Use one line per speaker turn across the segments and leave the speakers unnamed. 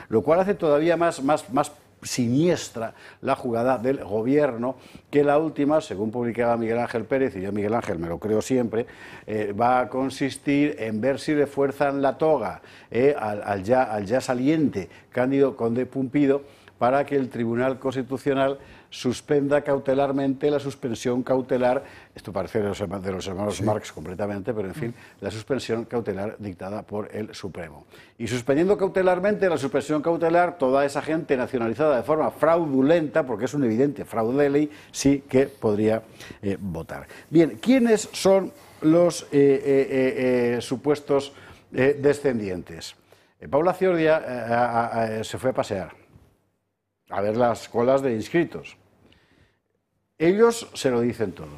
lo cual hace todavía más siniestra la jugada del gobierno, que la última, según publicaba Miguel Ángel Pérez, y yo Miguel Ángel me lo creo siempre, va a consistir en ver si refuerzan la toga al ya saliente Cándido Conde Pumpido, para que el Tribunal Constitucional suspenda cautelarmente la suspensión cautelar, esto parece de los hermanos Marx completamente, pero en fin, la suspensión cautelar dictada por el Supremo. Y suspendiendo cautelarmente la suspensión cautelar, toda esa gente nacionalizada de forma fraudulenta, porque es un evidente fraude de ley, sí que podría votar. Bien, ¿quiénes son los supuestos descendientes? Paula Ciordia se fue a pasear a ver las colas de inscritos. Ellos se lo dicen todo.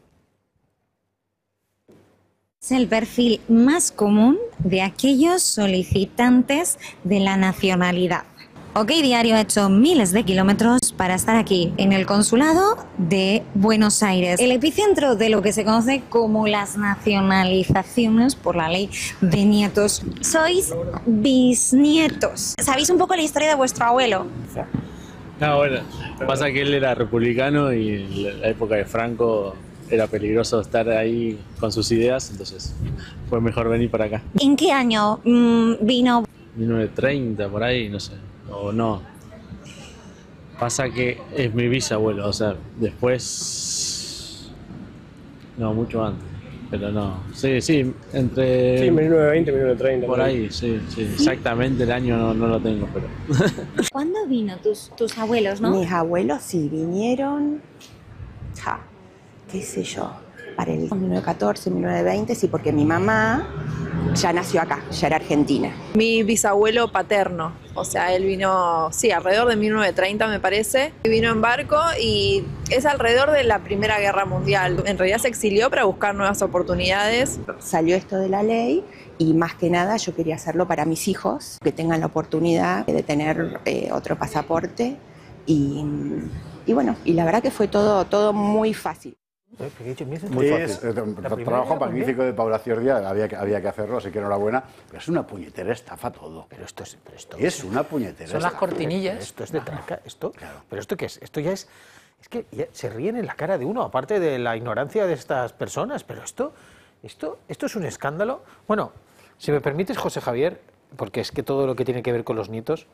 Es el perfil más común de aquellos solicitantes de la nacionalidad. OK Diario ha hecho miles de kilómetros para estar aquí, en el consulado de Buenos Aires, el epicentro de lo que se conoce como las nacionalizaciones por la ley de nietos. Sois bisnietos. ¿Sabéis un poco la historia de vuestro abuelo?
No, bueno, pasa que él era republicano y en la época de Franco era peligroso estar ahí con sus ideas, entonces fue mejor venir para acá.
¿En qué año vino?
1930, por ahí, no sé, o no. Pasa que es mi bisabuelo, o sea, después... No, mucho antes, pero no. Sí, entre...
Sí, 1920, 1930.
Por ahí, sí, exactamente el año no lo tengo, pero...
¿Cuándo vino tus abuelos, no?
Mis abuelos sí vinieron, qué sé yo, para el 1914, 1920, sí, porque mi mamá ya nació acá, ya era argentina.
Mi bisabuelo paterno, o sea, él vino, sí, alrededor de 1930 me parece, vino en barco y es alrededor de la Primera Guerra Mundial. En realidad se exilió para buscar nuevas oportunidades.
Salió esto de la ley y más que nada yo quería hacerlo para mis hijos, que tengan la oportunidad de tener otro pasaporte y bueno, y la verdad que fue todo muy fácil.
Muy fácil. Trabajo magnífico de Paula Ciordia, había que hacerlo, así que enhorabuena, pero es una puñetera estafa todo.
Pero esto
es una puñetera
son
estafa.
Las cortinillas.
Esto
es de tranca, esto.
Claro.
Pero esto qué es, esto ya es que ya se ríen en la cara de uno, aparte de la ignorancia de estas personas, pero esto es un escándalo. Bueno, si me permites, José Javier, porque es que todo lo que tiene que ver con los nietos,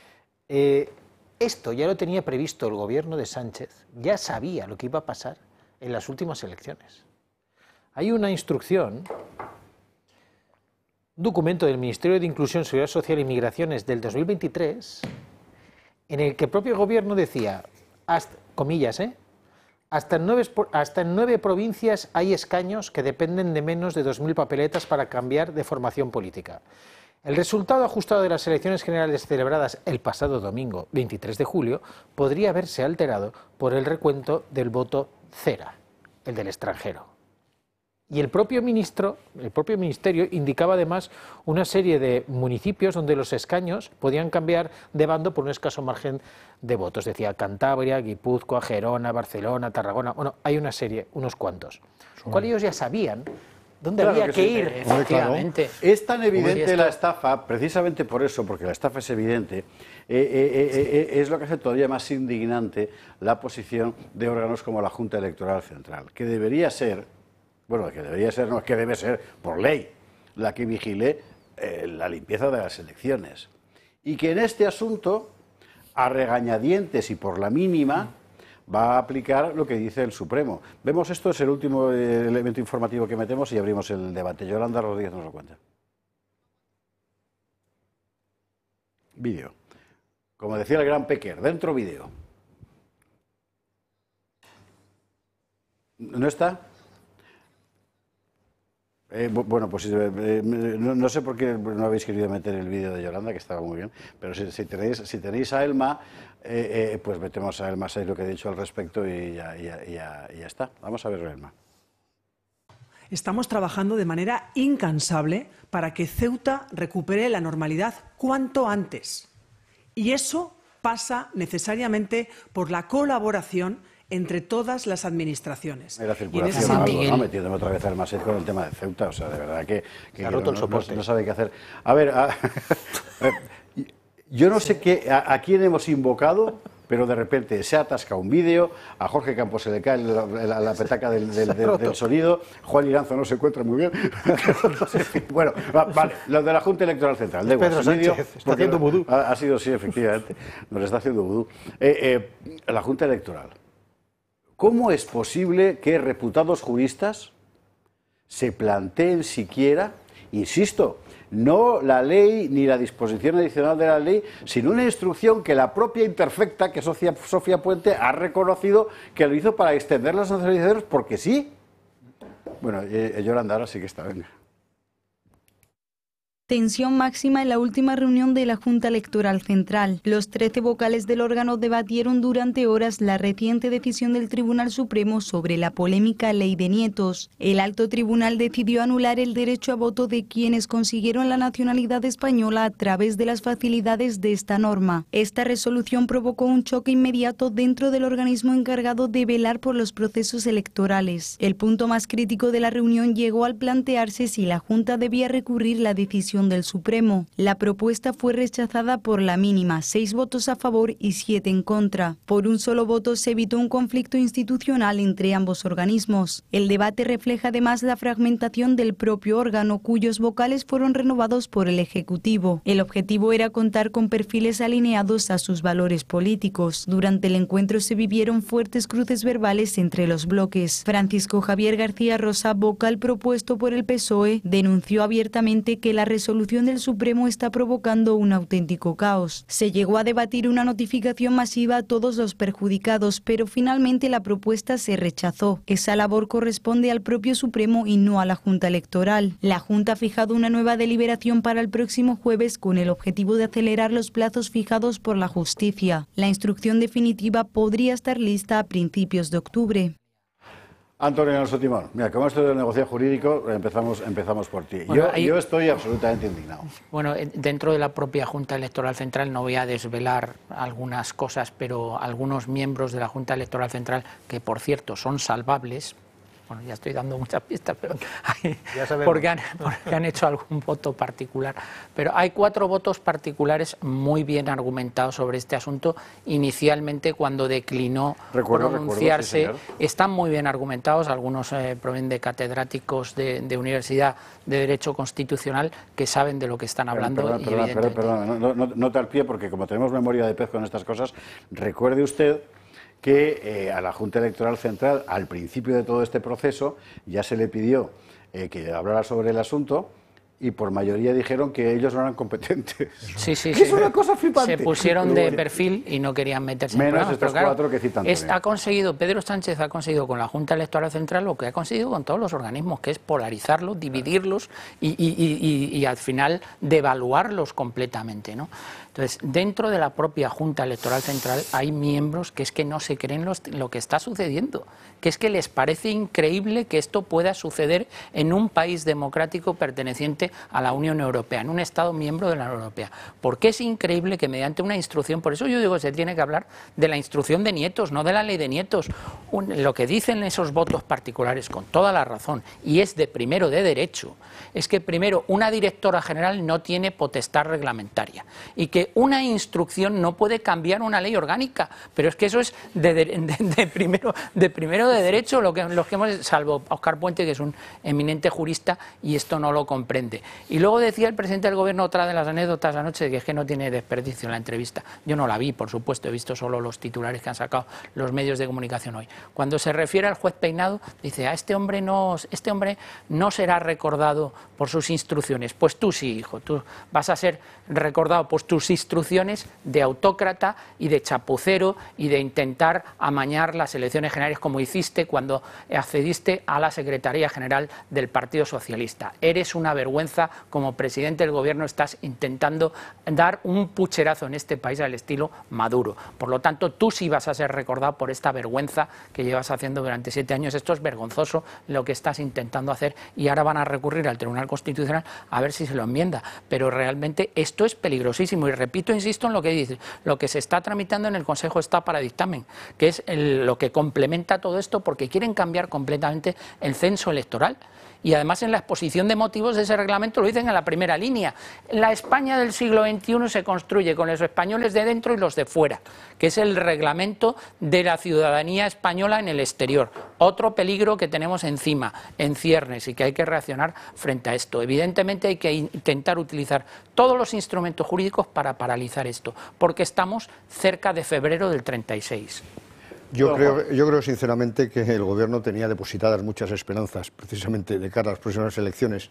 esto ya lo tenía previsto el gobierno de Sánchez, ya sabía lo que iba a pasar en las últimas elecciones. Hay una instrucción, un documento del Ministerio de Inclusión, Seguridad Social y Migraciones del 2023, en el que el propio gobierno decía, comillas, hasta en 9 provincias hay escaños que dependen de menos de 2.000 papeletas para cambiar de formación política. El resultado ajustado de las elecciones generales celebradas el pasado domingo, 23 de julio, podría verse alterado por el recuento del voto cera, el del extranjero. Y el propio ministerio indicaba además una serie de municipios donde los escaños podían cambiar de bando por un escaso margen de votos. Decía Cantabria, Guipúzcoa, Gerona, Barcelona, Tarragona. Bueno, hay una serie, unos cuantos. Cual ellos ya sabían dónde había que ir.
Efectivamente. Es tan evidente la estafa, precisamente por eso, porque la estafa es evidente, es lo que hace todavía más indignante la posición de órganos como la Junta Electoral Central, que debería ser, bueno, que debería ser, no, es que debe ser por ley, la que vigile la limpieza de las elecciones. Y que en este asunto, a regañadientes y por la mínima, va a aplicar lo que dice el Supremo. Vemos, esto es el último elemento informativo que metemos y abrimos el debate. Yolanda Rodríguez nos lo cuenta. Vídeo. Como decía el gran Pecker, dentro vídeo. ¿No está? Bueno, pues no sé por qué no habéis querido meter el vídeo de Yolanda, que estaba muy bien, pero si tenéis a Elma, pues metemos a Elma, sabéis lo que he dicho al respecto y ya está. Vamos a verlo, Elma.
Estamos trabajando de manera incansable para que Ceuta recupere la normalidad cuanto antes. Y eso pasa necesariamente por la colaboración entre todas las administraciones.
La circulación algo, ¿no? Metiéndome otra vez al Maset con el tema de Ceuta, o sea, de verdad que
ha roto el soporte.
No sabe qué hacer. A ver, Yo no sé a quién hemos invocado, pero de repente se atasca un vídeo, a Jorge Campos se le cae la petaca del sonido, Juan Iranzo no se encuentra muy bien. Bueno, vale, lo de la Junta Electoral Central.
Pedro Sánchez está haciendo vudú.
Ha sido, sí, efectivamente, nos está haciendo vudú. La Junta Electoral. ¿Cómo es posible que reputados juristas se planteen siquiera, insisto, no la ley ni la disposición adicional de la ley, sino una instrucción que la propia Interfecta, que Sofía Puente, ha reconocido que lo hizo para extender las nacionalizaciones porque sí? Bueno, Yolanda, ahora sí que está, venga.
Tensión máxima en la última reunión de la Junta Electoral Central. Los 13 vocales del órgano debatieron durante horas la reciente decisión del Tribunal Supremo sobre la polémica Ley de Nietos. El alto tribunal decidió anular el derecho a voto de quienes consiguieron la nacionalidad española a través de las facilidades de esta norma. Esta resolución provocó un choque inmediato dentro del organismo encargado de velar por los procesos electorales. El punto más crítico de la reunión llegó al plantearse si la Junta debía recurrir la decisión del Supremo. La propuesta fue rechazada por la mínima, 6 votos a favor y 7 en contra. Por un solo voto se evitó un conflicto institucional entre ambos organismos. El debate refleja además la fragmentación del propio órgano, cuyos vocales fueron renovados por el Ejecutivo. El objetivo era contar con perfiles alineados a sus valores políticos. Durante el encuentro se vivieron fuertes cruces verbales entre los bloques. Francisco Javier García Rosa, vocal propuesto por el PSOE, denunció abiertamente que la resolución del Supremo está provocando un auténtico caos. Se llegó a debatir una notificación masiva a todos los perjudicados, pero finalmente la propuesta se rechazó. Esa labor corresponde al propio Supremo y no a la Junta Electoral. La Junta ha fijado una nueva deliberación para el próximo jueves con el objetivo de acelerar los plazos fijados por la justicia. La instrucción definitiva podría estar lista a principios de octubre.
Antonio Alonso Timón, mira, como esto del negocio jurídico, empezamos por ti.
Bueno,
yo estoy absolutamente indignado.
Bueno, dentro de la propia Junta Electoral Central, no voy a desvelar algunas cosas, pero algunos miembros de la Junta Electoral Central, que por cierto son salvables, bueno, ya estoy dando muchas pistas, pero porque han hecho algún voto particular. Pero hay 4 votos particulares muy bien argumentados sobre este asunto. Inicialmente, cuando declinó pronunciarse,
sí,
están muy bien argumentados. Algunos provienen de catedráticos de Universidad de Derecho Constitucional que saben de lo que están hablando.
Perdón, no te al pie, porque como tenemos memoria de pez con estas cosas, recuerde usted que a la Junta Electoral Central, al principio de todo este proceso, ya se le pidió que hablara sobre el asunto y por mayoría dijeron que ellos no eran competentes.
Sí.
Es una cosa flipante.
Se pusieron de perfil y no querían meterse en
menos estos 4 que citan.
Pedro Sánchez ha conseguido con la Junta Electoral Central lo que ha conseguido con todos los organismos, que es polarizarlos, dividirlos y al final devaluarlos completamente, ¿no? Entonces, dentro de la propia Junta Electoral Central hay miembros que es que no se creen lo que está sucediendo, que es que les parece increíble que esto pueda suceder en un país democrático perteneciente a la Unión Europea, en un Estado miembro de la Unión Europea. Porque es increíble que mediante una instrucción, por eso yo digo que se tiene que hablar de la instrucción de Nietos, no de la ley de Nietos. Lo que dicen esos votos particulares, con toda la razón, y es de primero de derecho, es que primero una directora general no tiene potestad reglamentaria y que una instrucción no puede cambiar una ley orgánica, pero es que eso es de primero de derecho, los que hemos, salvo Óscar Puente, que es un eminente jurista, y esto no lo comprende. Y luego decía el presidente del Gobierno, otra de las anécdotas anoche, que es que no tiene desperdicio en la entrevista. Yo no la vi, por supuesto, he visto solo los titulares que han sacado los medios de comunicación hoy. Cuando se refiere al juez Peinado, dice, este hombre no será recordado por sus instrucciones. Pues tú sí, hijo, tú vas a ser recordado por tus instrucciones de autócrata y de chapucero y de intentar amañar las elecciones generales como hiciste cuando accediste a la Secretaría General del Partido Socialista. Eres una vergüenza como presidente del Gobierno, estás intentando dar un pucherazo en este país al estilo Maduro. Por lo tanto, tú sí vas a ser recordado por esta vergüenza que llevas haciendo durante 7 años. Esto es vergonzoso lo que estás intentando hacer y ahora van a recurrir al Tribunal Constitucional a ver si se lo enmienda. Pero realmente esto es peligrosísimo y repito, insisto en lo que dice, lo que se está tramitando en el Consejo está para dictamen, que es lo que complementa todo esto, porque quieren cambiar completamente el censo electoral. Y además en la exposición de motivos de ese reglamento lo dicen en la primera línea. La España del siglo XXI se construye con los españoles de dentro y los de fuera, que es el reglamento de la ciudadanía española en el exterior. Otro peligro que tenemos encima, en ciernes, y que hay que reaccionar frente a esto. Evidentemente hay que intentar utilizar todos los instrumentos jurídicos para paralizar esto, porque estamos cerca de febrero del 36.
Yo creo sinceramente que el Gobierno tenía depositadas muchas esperanzas, precisamente de cara a las próximas elecciones,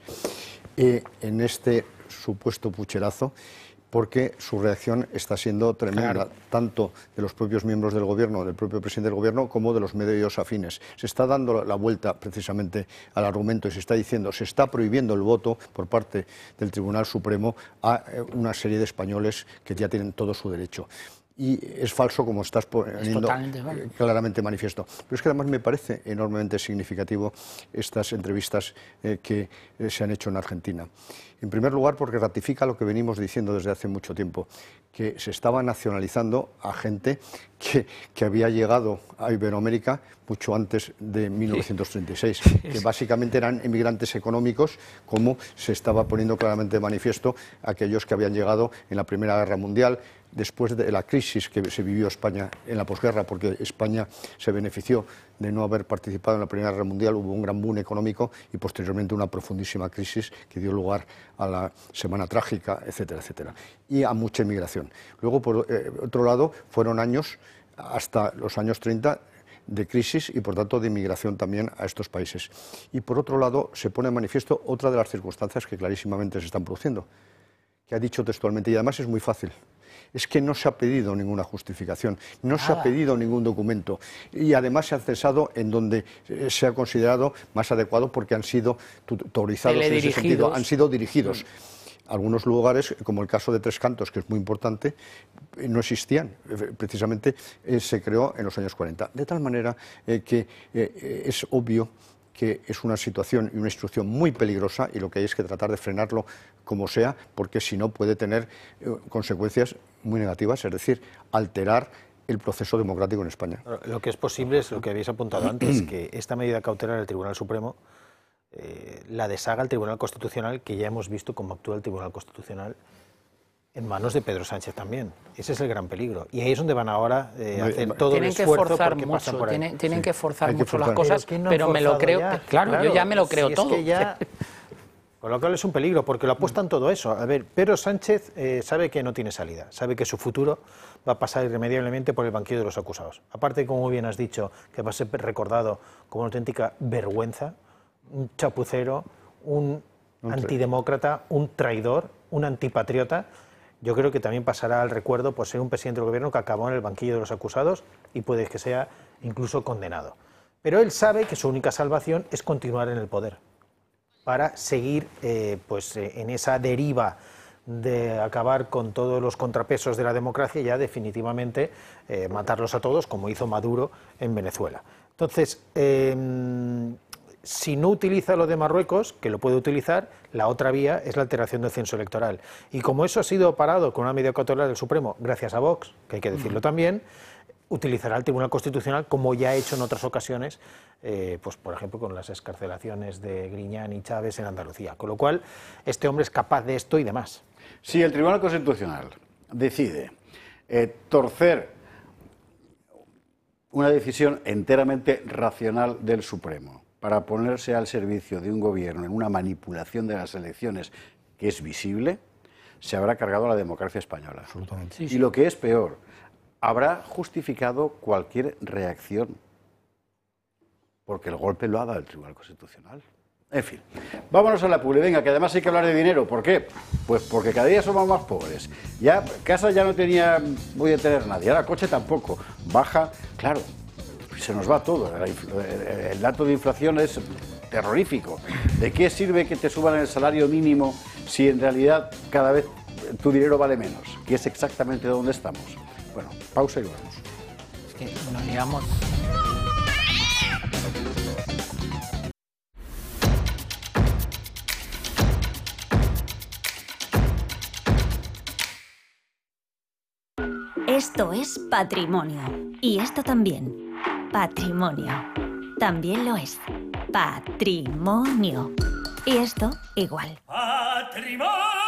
en este supuesto pucherazo, porque su reacción está siendo tremenda, tanto de los propios miembros del Gobierno, del propio presidente del Gobierno, como de los medios afines. Se está dando la vuelta precisamente al argumento y se está diciendo, se está prohibiendo el voto por parte del Tribunal Supremo a una serie de españoles que ya tienen todo su derecho. Y es falso, como estás poniendo claramente manifiesto. Pero es que además me parece enormemente significativo estas entrevistas que se han hecho en Argentina. En primer lugar, porque ratifica lo que venimos diciendo desde hace mucho tiempo, que se estaba nacionalizando a gente que había llegado a Iberoamérica mucho antes de 1936, que básicamente eran emigrantes económicos, como se estaba poniendo claramente de manifiesto aquellos que habían llegado en la Primera Guerra Mundial, después de la crisis que se vivió España en la posguerra, porque España se benefició de no haber participado en la Primera Guerra Mundial, hubo un gran boom económico y posteriormente una profundísima crisis que dio lugar a la Semana Trágica, etcétera, etcétera, y a mucha inmigración. Luego, por otro lado, fueron años, hasta los años 30, de crisis y, por tanto, de inmigración también a estos países. Y, por otro lado, se pone en manifiesto otra de las circunstancias que clarísimamente se están produciendo, que ha dicho textualmente, y además es muy fácil, es que no se ha pedido ninguna justificación, no se ha pedido ningún documento y además se ha cesado en donde se ha considerado más adecuado porque han sido tutorizados en ese sentido, han sido dirigidos. Algunos lugares, como el caso de Tres Cantos, que es muy importante, no existían, precisamente se creó en los años 40. De tal manera que es obvio que es una situación y una instrucción muy peligrosa y lo que hay es que tratar de frenarlo como sea, porque si no puede tener consecuencias muy negativas, es decir, alterar el proceso democrático en España.
Lo que es posible es lo que habéis apuntado antes, que esta medida cautelar del Tribunal Supremo la deshaga el Tribunal Constitucional, que ya hemos visto cómo actúa el Tribunal Constitucional en manos de Pedro Sánchez también. Ese es el gran peligro. Y ahí es donde van ahora a hacer todo el esfuerzo porque pasan por ahí.
Tienen que forzar mucho las cosas, pero me lo creo. Claro, yo ya me lo creo todo.
Es que ya, con lo cual es un peligro, porque lo apuestan todo eso. A ver, Pedro Sánchez sabe que no tiene salida, sabe que su futuro va a pasar irremediablemente por el banquillo de los acusados. Aparte, como bien has dicho, que va a ser recordado como una auténtica vergüenza, un chapucero, un antidemócrata, un traidor, un antipatriota. Yo creo que también pasará al recuerdo por ser un presidente del gobierno que acabó en el banquillo de los acusados y puede que sea incluso condenado. Pero él sabe que su única salvación es continuar en el poder para seguir en esa deriva de acabar con todos los contrapesos de la democracia y ya definitivamente matarlos a todos, como hizo Maduro en Venezuela. Entonces, si no utiliza lo de Marruecos, que lo puede utilizar, la otra vía es la alteración del censo electoral. Y como eso ha sido parado con una medida cautelar del Supremo, gracias a Vox, que hay que decirlo también, utilizará el Tribunal Constitucional, como ya ha hecho en otras ocasiones, pues por ejemplo con las excarcelaciones de Griñán y Chávez en Andalucía. Con lo cual, este hombre es capaz de esto y demás.
Si el Tribunal Constitucional decide torcer una decisión enteramente racional del Supremo para ponerse al servicio de un gobierno en una manipulación de las elecciones que es visible, se habrá cargado a la democracia española.
Absolutamente.
Sí, sí. Y lo que es peor, habrá justificado cualquier reacción, porque el golpe lo ha dado el Tribunal Constitucional. En fin, vámonos a la publi, venga, que además hay que hablar de dinero. ¿Por qué? Pues porque cada día somos más pobres. Ya casa ya no voy a tener nadie, ahora coche tampoco. Baja, claro, se nos va todo. El dato de inflación es terrorífico. ¿De qué sirve que te suban el salario mínimo si en realidad cada vez tu dinero vale menos? Que es exactamente donde estamos. Bueno, pausa y volvemos.
Es que nos liamos.
Esto es patrimonio. Y esto también. Patrimonio. También lo es. patrimonio. Y esto igual. ¡Patrimonio!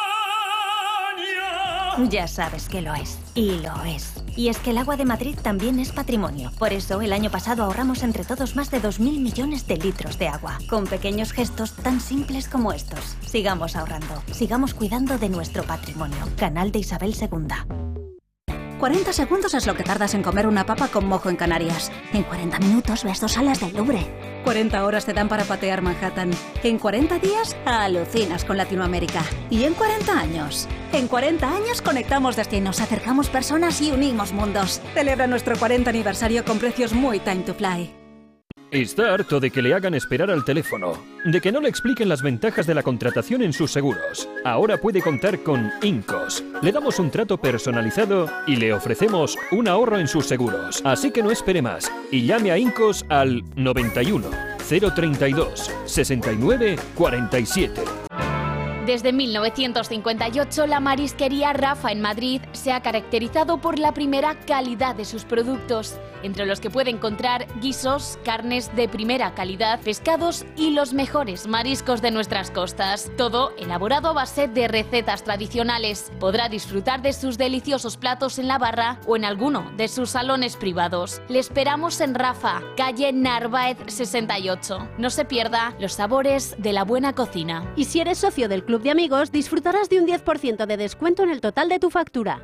Ya sabes que lo es. Y lo es. Y es que el agua de Madrid también es patrimonio. Por eso, el año pasado ahorramos entre todos más de 2.000 millones de litros de agua. Con pequeños gestos tan simples como estos. Sigamos ahorrando. Sigamos cuidando de nuestro patrimonio. Canal de Isabel II.
40 segundos es lo que tardas en comer una papa con mojo en Canarias. En 40 minutos ves 2 salas del Louvre. 40 horas te dan para patear Manhattan. En 40 días alucinas con Latinoamérica. Y en 40 años. En 40 años conectamos destinos, acercamos personas y unimos mundos. Celebra nuestro 40 aniversario con precios muy time to fly.
Está harto de que le hagan esperar al teléfono, de que no le expliquen las ventajas de la contratación en sus seguros. Ahora puede contar con Incos. Le damos un trato personalizado y le ofrecemos un ahorro en sus seguros. Así que no espere más y llame a Incos al 91 032 69 47.
Desde 1958, la marisquería Rafa en Madrid se ha caracterizado por la primera calidad de sus productos, entre los que puede encontrar guisos, carnes de primera calidad, pescados y los mejores mariscos de nuestras costas. Todo elaborado a base de recetas tradicionales. Podrá disfrutar de sus deliciosos platos en la barra o en alguno de sus salones privados. Le esperamos en Rafa, calle Narváez 68. No se pierda los sabores de la buena cocina.
Y si eres socio del Club de Amigos, disfrutarás de un 10% de descuento en el total de tu factura.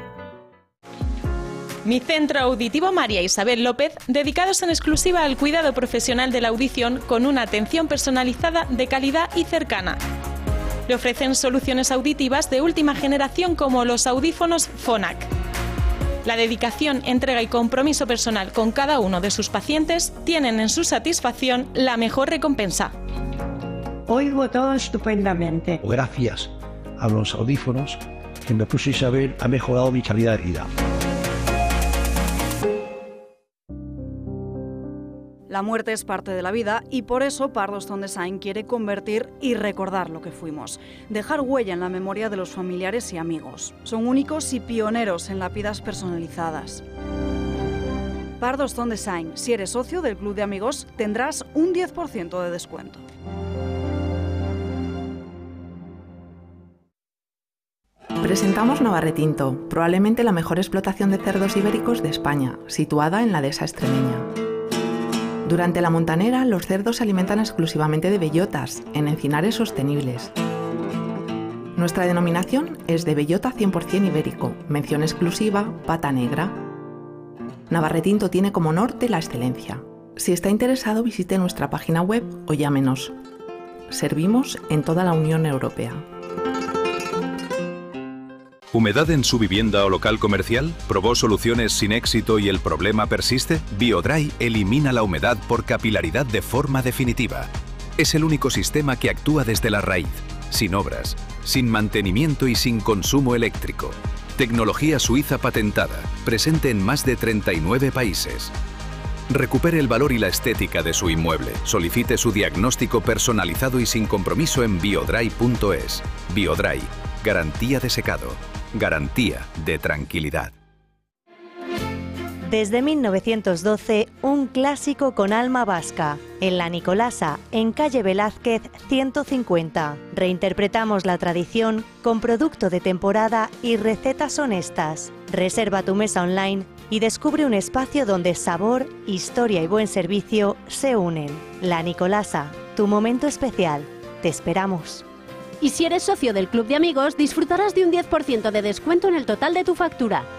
Mi Centro Auditivo María Isabel López, dedicados en exclusiva al cuidado profesional de la audición con una atención personalizada de calidad y cercana. Le ofrecen soluciones auditivas de última generación como los audífonos Phonak. La dedicación, entrega y compromiso personal con cada uno de sus pacientes tienen en su satisfacción la mejor recompensa.
Oigo todo estupendamente. Gracias a los audífonos que me puso Isabel, ha mejorado mi calidad de vida.
La muerte es parte de la vida y por eso Pardo's Design quiere convertir y recordar lo que fuimos. Dejar huella en la memoria de los familiares y amigos. Son únicos y pioneros en lápidas personalizadas. Pardo's Design. Si eres socio del Club de Amigos, tendrás un 10% de descuento.
Presentamos Navarretinto, probablemente la mejor explotación de cerdos ibéricos de España, situada en la dehesa extremeña. Durante la montanera, los cerdos se alimentan exclusivamente de bellotas, en encinares sostenibles. Nuestra denominación es de bellota 100% ibérico, mención exclusiva, pata negra. Navarretinto tiene como norte la excelencia. Si está interesado, visite nuestra página web o llámenos. Servimos en toda la Unión Europea.
¿Humedad en su vivienda o local comercial? ¿Probó soluciones sin éxito y el problema persiste? BioDry elimina la humedad por capilaridad de forma definitiva. Es el único sistema que actúa desde la raíz, sin obras, sin mantenimiento y sin consumo eléctrico. Tecnología suiza patentada, presente en más de 39 países. Recupere el valor y la estética de su inmueble. Solicite su diagnóstico personalizado y sin compromiso en biodry.es. BioDry, garantía de secado. Garantía de tranquilidad.
Desde 1912, un clásico con alma vasca. En La Nicolasa, en calle Velázquez 150. Reinterpretamos la tradición con producto de temporada y recetas honestas. Reserva tu mesa online y descubre un espacio donde sabor, historia y buen servicio se unen. La Nicolasa, tu momento especial. Te esperamos.
Y si eres socio del Club de Amigos, disfrutarás de un 10% de descuento en el total de tu factura.